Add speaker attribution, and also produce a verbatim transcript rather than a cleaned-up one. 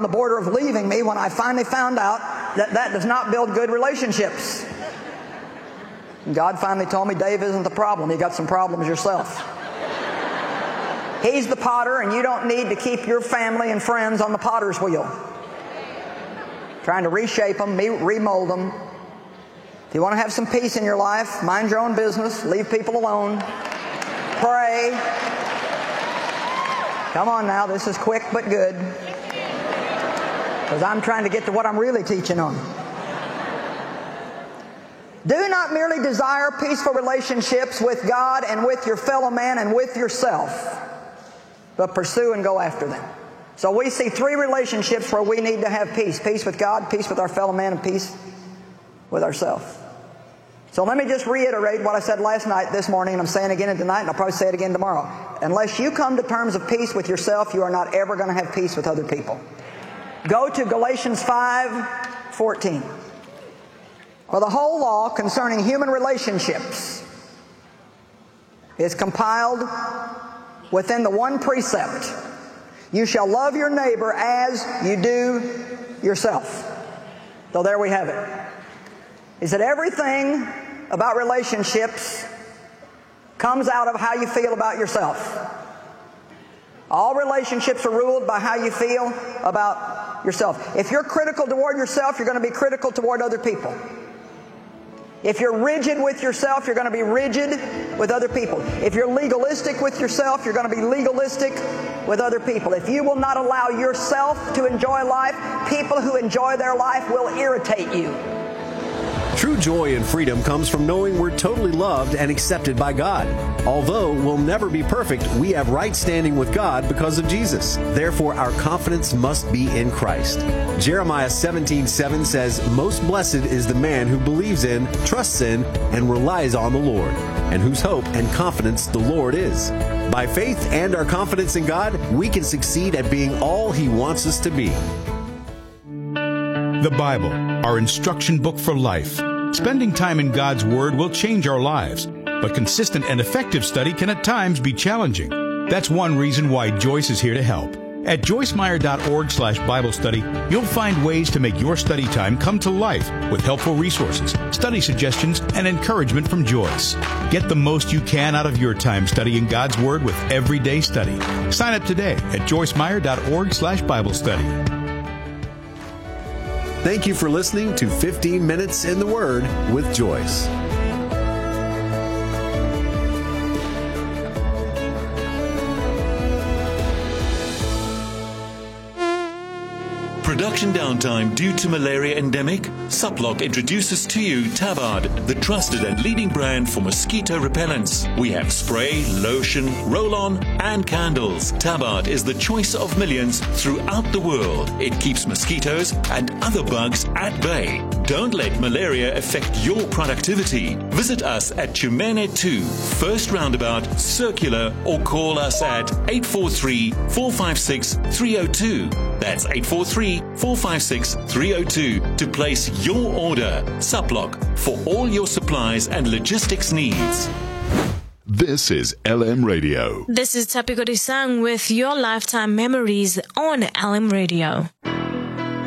Speaker 1: the border of leaving me when I finally found out that that does not build good relationships. And God finally told me, Dave isn't the problem. You got some problems yourself. He's the potter, and you don't need to keep your family and friends on the potter's wheel, trying to reshape them, remold them. If you want to have some peace in your life, mind your own business, leave people alone, pray. Come on now, this is quick but good, because I'm trying to get to what I'm really teaching on. Do not merely desire peaceful relationships with God and with your fellow man and with yourself, but pursue and go after them. So we see three relationships where we need to have peace. Peace with God, peace with our fellow man, and peace with ourselves. So let me just reiterate what I said last night, this morning, and I'm saying again tonight, and I'll probably say it again tomorrow. Unless you come to terms of peace with yourself, you are not ever going to have peace with other people. Go to Galatians five fourteen. For the whole law concerning human relationships is compiled within the one precept: you shall love your neighbor as you do yourself. So there we have it. He said everything about relationships comes out of how you feel about yourself. All relationships are ruled by how you feel about yourself. If you're critical toward yourself, you're going to be critical toward other people. If you're rigid with yourself, you're going to be rigid with other people. If you're legalistic with yourself, you're going to be legalistic with other people. If you will not allow yourself to enjoy life, people who enjoy their life will irritate you.
Speaker 2: True joy and freedom comes from knowing we're totally loved and accepted by God. Although we'll never be perfect, we have right standing with God because of Jesus. Therefore, our confidence must be in Christ. Jeremiah seventeen seven says, "Most blessed is the man who believes in, trusts in, and relies on the Lord, and whose hope and confidence the Lord is." By faith and our confidence in God, we can succeed at being all He wants us to be.
Speaker 3: The Bible, our instruction book for life. Spending time in God's Word will change our lives, but consistent and effective study can at times be challenging. That's one reason why Joyce is here to help. At joyce meyer dot org slash Bible study, you'll find ways to make your study time come to life with helpful resources, study suggestions, and encouragement from Joyce. Get the most you can out of your time studying God's Word with Everyday Study. Sign up today at joyce meyer dot org slash Bible study.
Speaker 2: Thank you for listening to fifteen minutes in the Word with Joyce.
Speaker 4: Production downtime due to malaria endemic? Suplock introduces to you Tabard, the trusted and leading brand for mosquito repellents. We have spray, lotion, roll-on, and candles. Tabard is the choice of millions throughout the world. It keeps mosquitoes and other bugs at bay. Don't let malaria affect your productivity. Visit us at Chumene two, First Roundabout, Circular, or call us at eight four three, four five six, three zero two. That's eight four three, four five six, three zero two to place your order. Suplock, for all your supplies and logistics needs.
Speaker 5: This is L M Radio.
Speaker 6: This is Tapiko Disang with your Lifetime Memories on L M Radio.